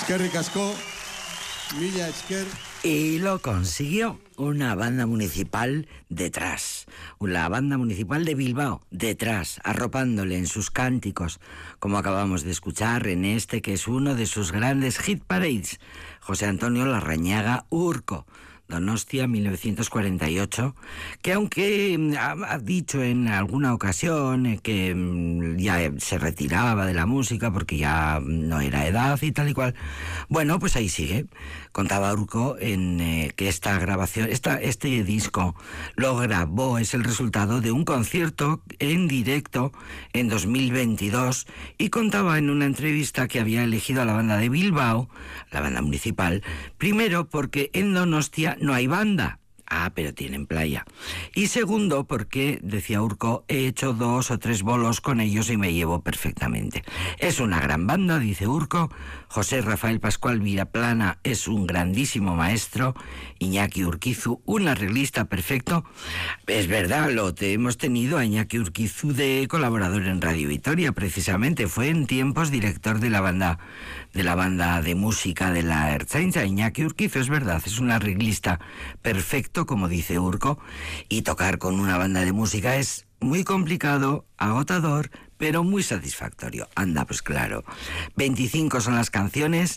Eskerrik asko, mila esker. Y lo consiguió una banda municipal detrás, la banda municipal de Bilbao detrás, arropándole en sus cánticos, como acabamos de escuchar en este que es uno de sus grandes hit parades, José Antonio Larrañaga Urco, Donostia 1948, que aunque ha dicho en alguna ocasión que ya se retiraba de la música porque ya no era edad y tal y cual, bueno, pues ahí sigue. Contaba Urco en que esta grabación, este disco lo grabó, es el resultado de un concierto en directo en 2022, y contaba en una entrevista que había elegido a la banda de Bilbao, la banda municipal, primero porque en Donostia no hay banda. Pero tienen playa. Y segundo, porque, decía Urco, he hecho 2 o 3 bolos con ellos y me llevo perfectamente. Es una gran banda, dice Urco. José Rafael Pascual Villaplana es un grandísimo maestro. Iñaki Urquizu, un arreglista perfecto. Es verdad, hemos tenido a Iñaki Urquizu de colaborador en Radio Vitoria, precisamente. Fue en tiempos director de la banda de música de la Ertzaintza. Iñaki Urquizu, es verdad, es un arreglista perfecto, como dice Urco, y tocar con una banda de música es muy complicado, agotador, pero muy satisfactorio. Anda, pues claro. 25 son las canciones